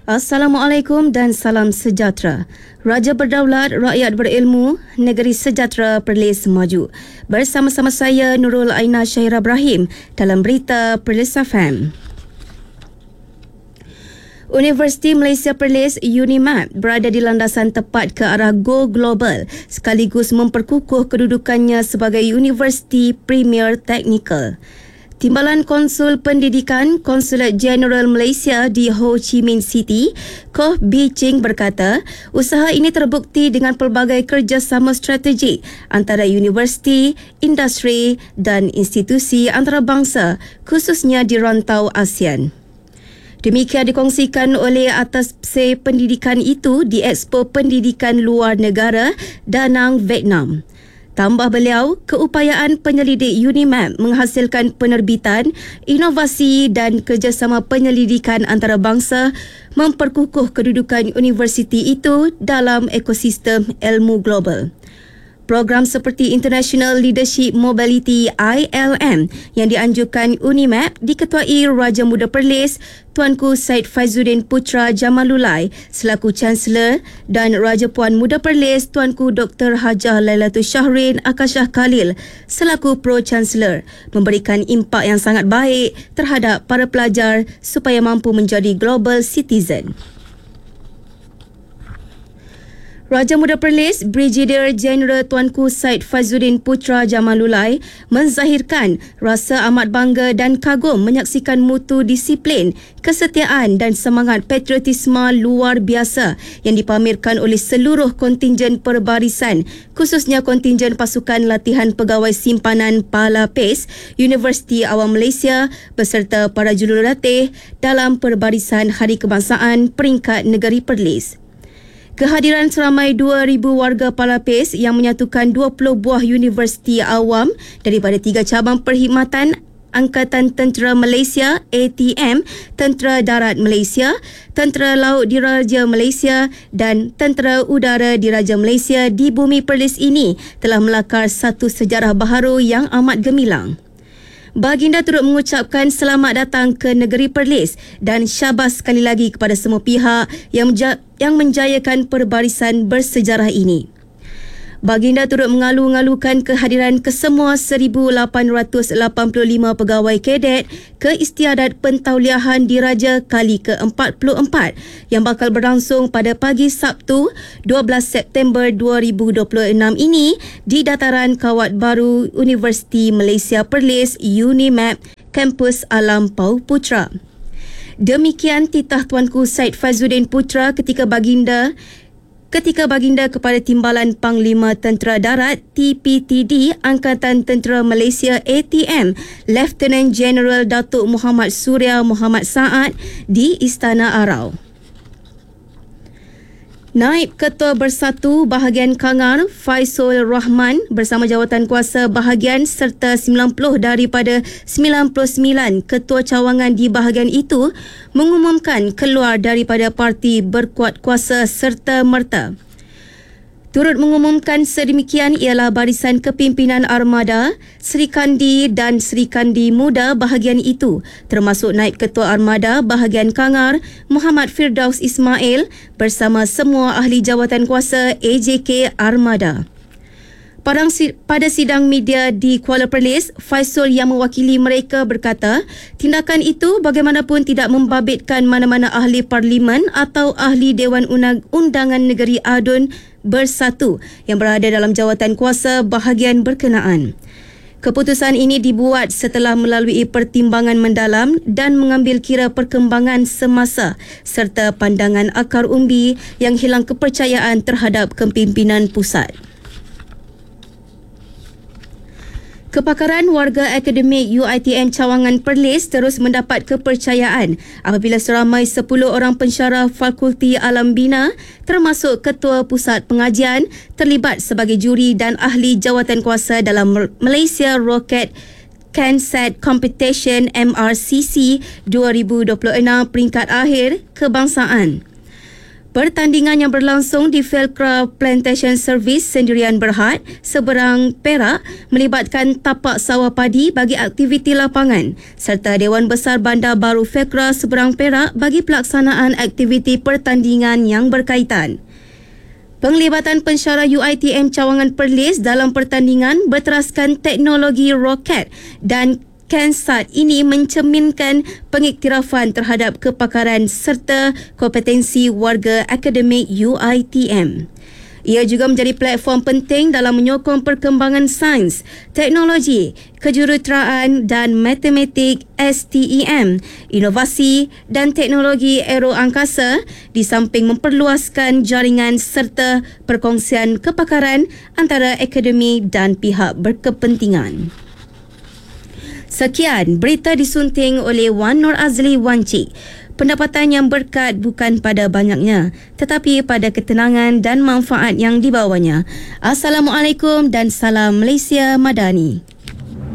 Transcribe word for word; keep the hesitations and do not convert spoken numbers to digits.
Assalamualaikum dan salam sejahtera. Raja berdaulat, rakyat berilmu, negeri sejahtera, Perlis maju. Bersama-sama saya Nurul Aina Syahira Ibrahim dalam berita Perlis F M. Universiti Malaysia Perlis UNIMAP berada di landasan tepat ke arah Go Global sekaligus memperkukuh kedudukannya sebagai Universiti Premier Teknikal. Timbalan Konsul Pendidikan Konsulat Jeneral Malaysia di Ho Chi Minh City, Koh Bee Ching berkata, usaha ini terbukti dengan pelbagai kerjasama strategik antara universiti, industri dan institusi antarabangsa, khususnya di rantau ASEAN. Demikian dikongsikan oleh atas Atasbesar Pendidikan itu di Expo Pendidikan Luar Negara Da Nang, Vietnam. Tambah beliau, keupayaan penyelidik UNIMAP menghasilkan penerbitan, inovasi dan kerjasama penyelidikan antarabangsa memperkukuh kedudukan universiti itu dalam ekosistem ilmu global. Program seperti International Leadership Mobility I L M yang dianjurkan UNIMAP diketuai Raja Muda Perlis Tuanku Syed Faizuddin Putra Jamalulai selaku Chancellor dan Raja Puan Muda Perlis Tuanku Doktor Hajah Lailatul Syahrin Akashah Khalil selaku Pro-Chancellor memberikan impak yang sangat baik terhadap para pelajar supaya mampu menjadi global citizen. Raja Muda Perlis Brigadier Jeneral Tuanku Syed Faizuddin Putra Jamalulai menzahirkan rasa amat bangga dan kagum menyaksikan mutu disiplin, kesetiaan dan semangat patriotisme luar biasa yang dipamerkan oleh seluruh kontingen perbarisan, khususnya kontingen pasukan latihan pegawai simpanan Pala P E S Universiti Awam Malaysia beserta para jurulatih dalam perbarisan Hari Kebangsaan peringkat negeri Perlis. Kehadiran seramai dua ribu warga Pala P E S yang menyatukan dua puluh buah universiti awam daripada tiga cabang perkhidmatan Angkatan Tentera Malaysia A T M, Tentera Darat Malaysia, Tentera Laut Diraja Malaysia dan Tentera Udara Diraja Malaysia di bumi Perlis ini telah melakar satu sejarah baharu yang amat gemilang. Baginda turut mengucapkan selamat datang ke negeri Perlis dan syabas sekali lagi kepada semua pihak yang menja- yang menjayakan perbarisan bersejarah ini. Baginda turut mengalu-ngalukan kehadiran kesemua seribu lapan ratus lapan puluh lima pegawai kadet ke istiadat pentauliahan diraja kali ke empat puluh empat yang bakal berlangsung pada pagi Sabtu dua belas September dua ribu dua puluh enam ini di dataran Kawat Baru Universiti Malaysia Perlis UNIMAP, Kampus Alam Pau Putra. Demikian titah Tuanku Syed Faizuddin Putra ketika baginda Ketika baginda kepada Timbalan Panglima Tentera Darat T P T D Angkatan Tentera Malaysia A T M Lieutenant General Datuk Muhammad Suria Muhammad Saad di Istana Arau. Naib Ketua Bersatu Bahagian Kangar Faisal Rahman bersama jawatan kuasa bahagian serta sembilan puluh daripada sembilan puluh sembilan ketua cawangan di bahagian itu mengumumkan keluar daripada parti berkuat kuasa serta merta. Turut mengumumkan sedemikian ialah Barisan Kepimpinan Armada, Sri Kandi dan Sri Kandi Muda bahagian itu, termasuk Naib Ketua Armada bahagian Kangar, Muhammad Firdaus Ismail bersama semua ahli jawatan kuasa A J K Armada. Pada sidang media di Kuala Perlis, Faisal yang mewakili mereka berkata, tindakan itu bagaimanapun tidak membabitkan mana-mana ahli parlimen atau ahli Dewan Undangan Negeri A D U N Bersatu yang berada dalam jawatan kuasa bahagian berkenaan. Keputusan ini dibuat setelah melalui pertimbangan mendalam dan mengambil kira perkembangan semasa serta pandangan akar umbi yang hilang kepercayaan terhadap kepimpinan pusat. Kepakaran warga akademik U I T M Cawangan Perlis terus mendapat kepercayaan apabila seramai sepuluh orang pensyarah Fakulti Alam Bina termasuk Ketua Pusat Pengajian terlibat sebagai juri dan ahli jawatan kuasa dalam Malaysia Rocket CanSat Competition M R C C dua ribu dua puluh enam peringkat akhir kebangsaan. Pertandingan yang berlangsung di Fieldcraft Plantation Service Sendirian Berhad, Seberang Perak melibatkan tapak sawah padi bagi aktiviti lapangan serta Dewan Besar Bandar Baru Fieldcraft Seberang Perak bagi pelaksanaan aktiviti pertandingan yang berkaitan. Penglibatan pensyarah U I T M Cawangan Perlis dalam pertandingan berteraskan teknologi roket dan Kansat ini mencerminkan pengiktirafan terhadap kepakaran serta kompetensi warga akademik U I T M. Ia juga menjadi platform penting dalam menyokong perkembangan sains, teknologi, kejuruteraan dan matematik S T E M, inovasi dan teknologi aeroangkasa di samping memperluaskan jaringan serta perkongsian kepakaran antara akademi dan pihak berkepentingan. Sekian berita disunting oleh Wan Nur Azli Wancik. Pendapatan yang berkat bukan pada banyaknya, tetapi pada ketenangan dan manfaat yang dibawanya. Assalamualaikum dan salam Malaysia Madani.